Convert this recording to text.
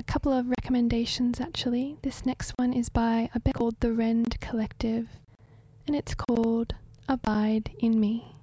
couple of recommendations actually. This next one is by a band called The Rend Collective, and it's called Abide in Me.